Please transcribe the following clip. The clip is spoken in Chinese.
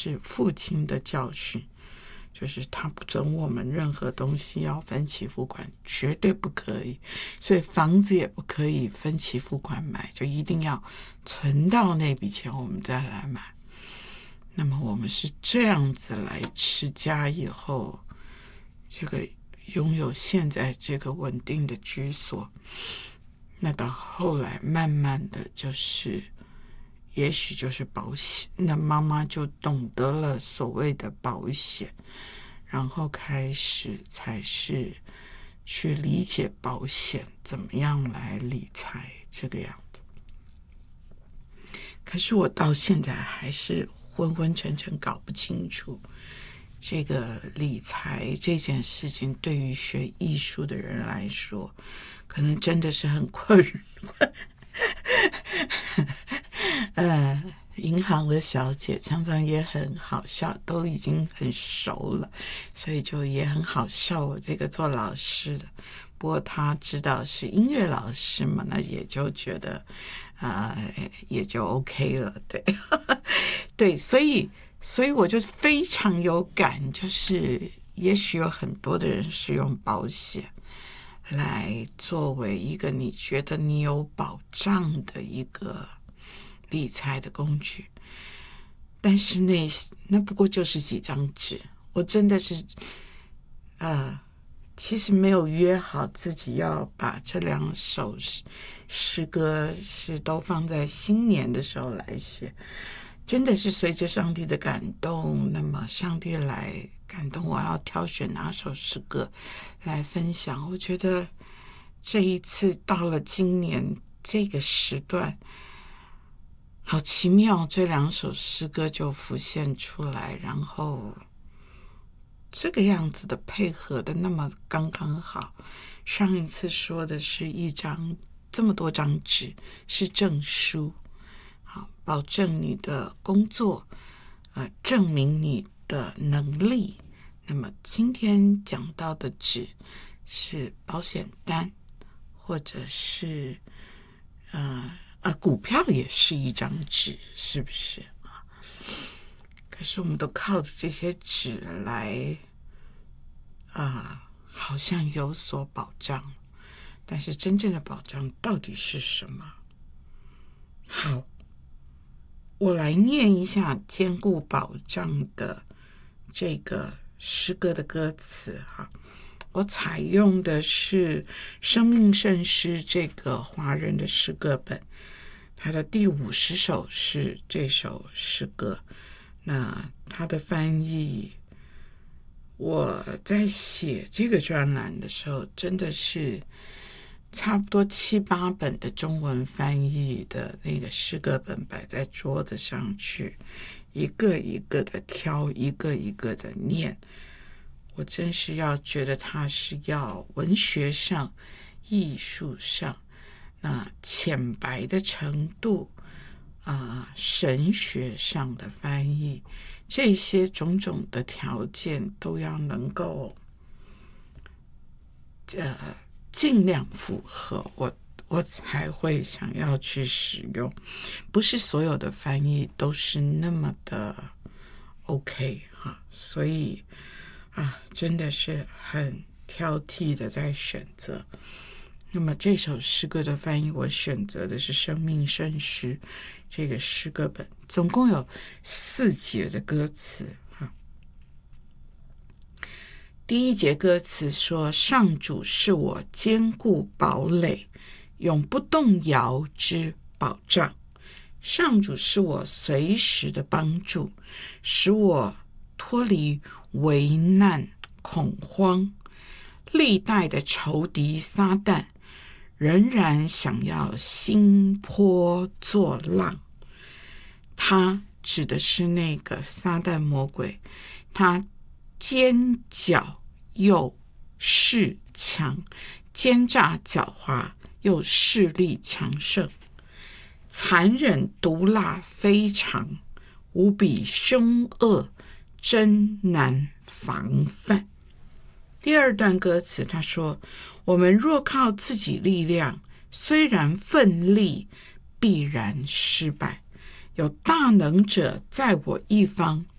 是父亲的教训，就是他不准我们任何东西要分期付款，绝对不可以。所以房子也不可以分期付款买，就一定要存到那笔钱我们再来买。那么我们是这样子来持家以后，这个拥有现在这个稳定的居所。那到后来慢慢的就是也许就是保险，那妈妈就懂得了所谓的保险，然后开始才是去理解保险怎么样来理财这个样子。可是我到现在还是昏昏沉沉搞不清楚这个理财这件事情，对于学艺术的人来说可能真的是很困银行的小姐常常也很好笑，都已经很熟了，所以就也很好笑我这个做老师的。不过他知道是音乐老师嘛，那也就觉得也就 OK 了，对对，所以我就非常有感，就是也许有很多的人是用保险来作为一个你觉得你有保障的一个理财的工具，但是那不过就是几张纸。我真的是其实没有约好自己要把这2首诗歌是都放在新年的时候来写，真的是随着上帝的感动，那么上帝来感动我要挑选哪首诗歌来分享。我觉得这一次到了今年这个时段好奇妙，这2首诗歌就浮现出来，然后这个样子的配合的那么刚刚好。上一次说的是这么多张纸是证书，好，保证你的工作证明你的能力。那么今天讲到的纸是保险单，或者是股票也是一张纸，是不是？可是我们都靠着这些纸来好像有所保障，但是真正的保障到底是什么？好，我来念一下坚固保障的这个诗歌的歌词哈。我采用的是生命圣诗这个华人的诗歌本，它的第50首是这首诗歌。那它的翻译，我在写这个专栏的时候真的是差不多7、8本的中文翻译的那个诗歌本摆在桌子上去，一个一个的挑，一个一个的念。我真是要觉得它是要文学上艺术上那浅白的程度神学上的翻译，这些种种的条件都要能够尽量符合我才会想要去使用。不是所有的翻译都是那么的 OK 所以真的是很挑剔的在选择。那么这首诗歌的翻译我选择的是生命圣诗这个诗歌本，总共有4节的歌词第1节歌词说，上主是我坚固堡垒，永不动摇之保障。上主是我随时的帮助，使我脱离危难恐慌。历代的仇敌撒旦仍然想要兴波作浪，他指的是那个撒旦魔鬼，他奸狡又势强，奸诈狡猾又势力强盛，残忍毒辣非常，无比凶恶，真难防范。第2段歌词他说，我们若靠自己力量，虽然奋力，必然失败。有大能者在我一方，